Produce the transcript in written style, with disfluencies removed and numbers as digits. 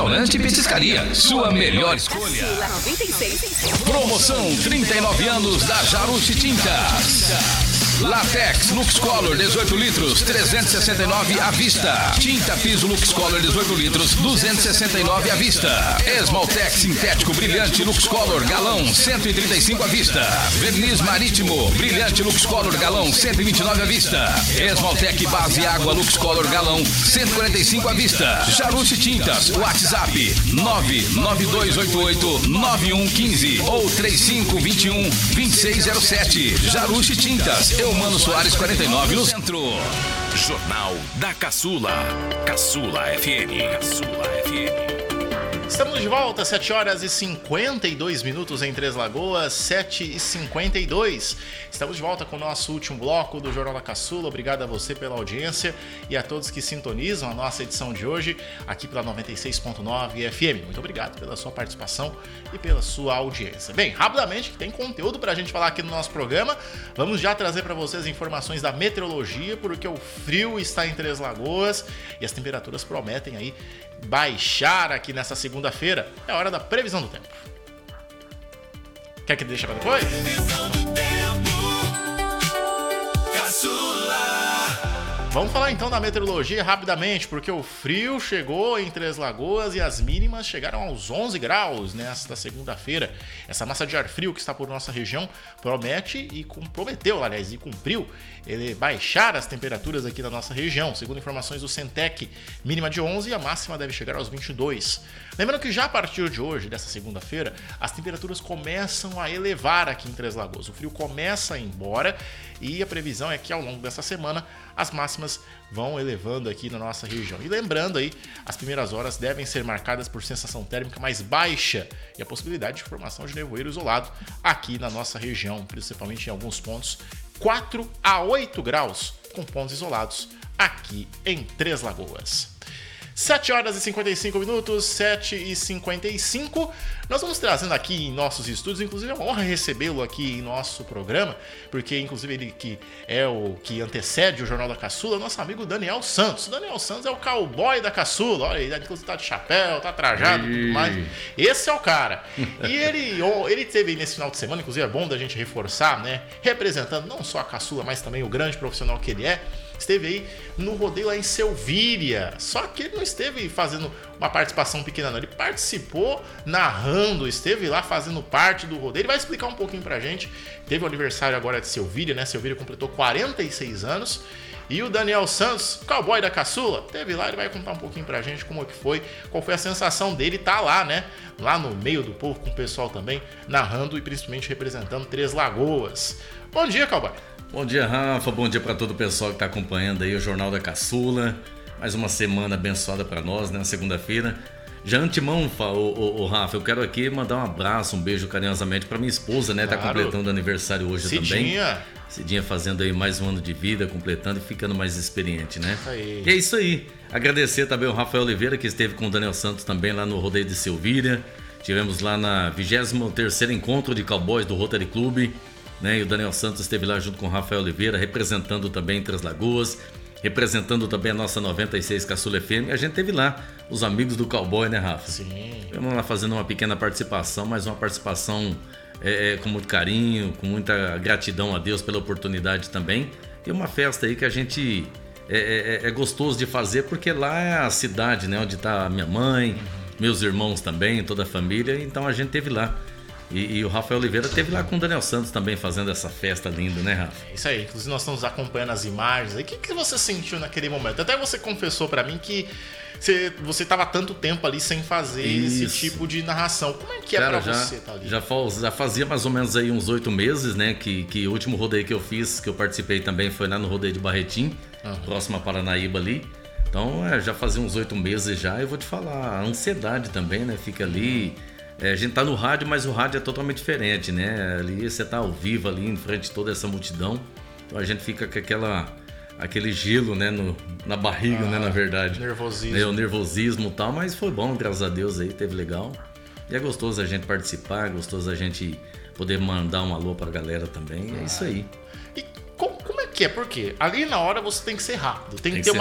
restaurante e petiscaria. Sua melhor escolha. Caçula 96. Promoção 39 anos da Jaruti Tintas. Latex Lux Color 18 litros, 369 à vista. Tinta piso Lux Color 18 litros, 269 à vista. Esmaltex sintético brilhante Lux Color galão, 135 à vista. Verniz marítimo brilhante Lux Color galão, 129 à vista. Esmaltec base água Lux Color galão, 145 à vista. Jaruti Tintas, WhatsApp 992889115 ou 3521-2607. Jaruti Tintas, Eumano Soares 49 no centro. Jornal da Caçula. Caçula FM. Caçula FM. Estamos de volta, 7 horas e 52 minutos em Três Lagoas, 7h52. Estamos de volta com o nosso último bloco do Jornal da Caçula. Obrigado a você pela audiência e a todos que sintonizam a nossa edição de hoje aqui pela 96.9 FM. Muito obrigado pela sua participação e pela sua audiência. Bem, rapidamente, que tem conteúdo pra gente falar aqui no nosso programa. Vamos já trazer para vocês informações da meteorologia, porque o frio está em Três Lagoas e as temperaturas prometem aí baixar aqui nessa segunda-feira. É hora da previsão do tempo. Quer que deixe para depois? Previsão do tempo. Caçula. Vamos falar então da meteorologia rapidamente, porque o frio chegou em Três Lagoas e as mínimas chegaram aos 11 graus nesta segunda-feira. Essa massa de ar frio que está por nossa região promete e comprometeu, aliás, e cumpriu ele baixar as temperaturas aqui na nossa região. Segundo informações do Centec, mínima de 11 e a máxima deve chegar aos 22. Lembrando que já a partir de hoje, dessa segunda-feira, as temperaturas começam a elevar aqui em Três Lagoas. O frio começa a ir embora e a previsão é que ao longo dessa semana as máximas vão elevando aqui na nossa região. E lembrando aí, as primeiras horas devem ser marcadas por sensação térmica mais baixa e a possibilidade de formação de nevoeiro isolado aqui na nossa região, principalmente em alguns pontos, 4 a 8 graus com pontos isolados aqui em Três Lagoas. 7 horas e 55 minutos, 7h55. Nós vamos trazendo aqui em nossos estúdios, inclusive é uma honra recebê-lo aqui em nosso programa, porque inclusive ele que é o que antecede o Jornal da Caçula, nosso amigo Daniel Santos. O Daniel Santos é o cowboy da Caçula, olha, ele inclusive tá de chapéu, tá trajado e tudo mais. Esse é o cara. E ele teve aí nesse final de semana, inclusive é bom da gente reforçar, né, representando não só a Caçula, mas também o grande profissional que ele é. Esteve aí no rodeio lá em Selvíria, só que ele não esteve fazendo uma participação pequena não, ele participou narrando, esteve lá fazendo parte do rodeio. Ele vai explicar um pouquinho pra gente. Teve o aniversário agora de Selvíria, né? Selvíria completou 46 anos e o Daniel Santos, cowboy da Caçula, teve lá, ele vai contar um pouquinho pra gente como que foi, qual foi a sensação dele estar lá, né? Lá no meio do povo com o pessoal também, narrando e principalmente representando Três Lagoas. Bom dia, cowboy. Bom dia, Rafa. Bom dia para todo o pessoal que está acompanhando aí o Jornal da Caçula. Mais uma semana abençoada para nós, né? Segunda-feira. Já antemão, Rafa, eu quero aqui mandar um abraço, um beijo carinhosamente para minha esposa, né? Claro. Tá completando aniversário hoje também. Cidinha fazendo aí mais um ano de vida, completando e ficando mais experiente, né? E é isso aí. Agradecer também ao Rafael Oliveira, que esteve com o Daniel Santos também lá no rodeio de Selvíria. Tivemos lá na 23º encontro de cowboys do Rotary Club. Né? E o Daniel Santos esteve lá junto com o Rafael Oliveira, representando também Três Lagoas, representando também a nossa 96 Caçula FM. E a gente teve lá os amigos do cowboy, né, Rafa? Sim. Vamos lá fazendo uma pequena participação, mas uma participação com muito carinho, com muita gratidão a Deus pela oportunidade também. E uma festa aí que a gente é gostoso de fazer, porque lá é a cidade, né, onde está a minha mãe, meus irmãos também, toda a família. Então a gente teve lá. E o Rafael Oliveira esteve lá com o Daniel Santos também fazendo essa festa linda, né, Rafa? Isso aí, inclusive nós estamos acompanhando as imagens. O que você sentiu naquele momento? Até você confessou pra mim que você estava tanto tempo ali sem fazer esse tipo de narração. Como é que é pra você estar ali? Já fazia mais ou menos aí uns 8 meses, né, que o último rodeio que eu fiz, que eu participei também, foi lá no rodeio de Barretim, próximo a Paranaíba ali. Então, já fazia uns 8 meses já. Eu vou te falar, a ansiedade também, né, fica ali... a gente tá no rádio, mas o rádio é totalmente diferente, né? Ali você tá ao vivo ali em frente de toda essa multidão. Então a gente fica com aquele gelo, né, na barriga, né, na verdade. Nervosismo. O nervosismo e tal, mas foi bom, graças a Deus aí, teve legal. E é gostoso a gente participar, é gostoso a gente poder mandar um alô pra galera também, é isso aí. E como é que é? Porque ali na hora você tem que ser rápido, tem que ter